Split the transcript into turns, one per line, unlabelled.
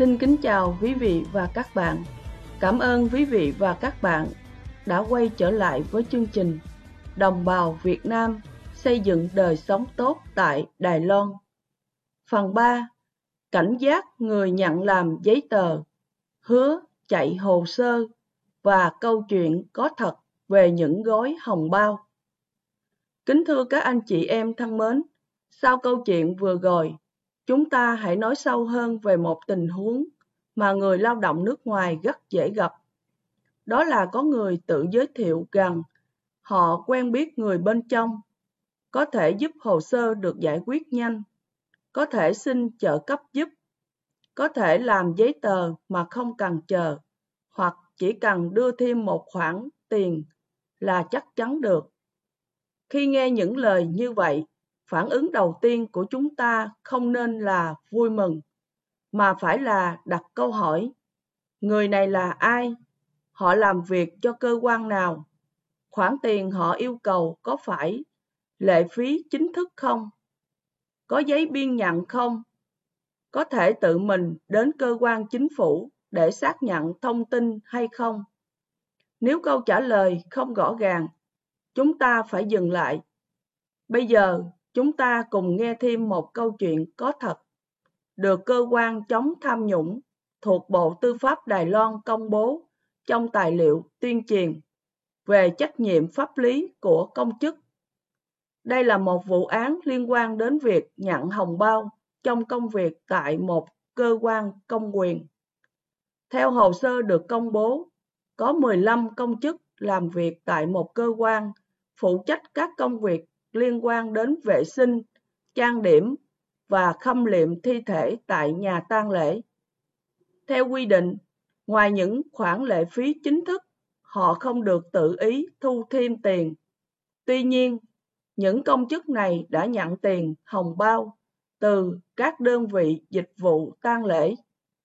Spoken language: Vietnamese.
Xin kính chào quý vị và các bạn. Cảm ơn quý vị và các bạn đã quay trở lại với chương trình Đồng bào Việt Nam xây dựng đời sống tốt tại Đài Loan. Phần 3. Cảnh giác người nhận làm giấy tờ, hứa chạy hồ sơ và câu chuyện có thật về những gói hồng bao. Kính thưa các anh chị em thân mến, sau câu chuyện vừa rồi, chúng ta hãy nói sâu hơn về một tình huống mà người lao động nước ngoài rất dễ gặp. Đó là có người tự giới thiệu rằng họ quen biết người bên trong, có thể giúp hồ sơ được giải quyết nhanh, có thể xin trợ cấp giúp, có thể làm giấy tờ mà không cần chờ, hoặc chỉ cần đưa thêm một khoản tiền là chắc chắn được. Khi nghe những lời như vậy, phản ứng đầu tiên của chúng ta không nên là vui mừng, mà phải là đặt câu hỏi: người này là ai? Họ làm việc cho cơ quan nào? Khoản tiền họ yêu cầu có phải lệ phí chính thức không? Có giấy biên nhận không? Có thể tự mình đến cơ quan chính phủ để xác nhận thông tin hay không? Nếu câu trả lời không rõ ràng, chúng ta phải dừng lại. Bây giờ, chúng ta cùng nghe thêm một câu chuyện có thật, được cơ quan chống tham nhũng thuộc Bộ Tư pháp Đài Loan công bố trong tài liệu tuyên truyền về trách nhiệm pháp lý của công chức. Đây là một vụ án liên quan đến việc nhận hồng bao trong công việc tại một cơ quan công quyền. Theo hồ sơ được công bố, có 15 công chức làm việc tại một cơ quan phụ trách các công việc liên quan đến vệ sinh, trang điểm và khâm liệm thi thể tại nhà tang lễ. Theo quy định, ngoài những khoản lệ phí chính thức, họ không được tự ý thu thêm tiền. Tuy nhiên, những công chức này đã nhận tiền hồng bao từ các đơn vị dịch vụ tang lễ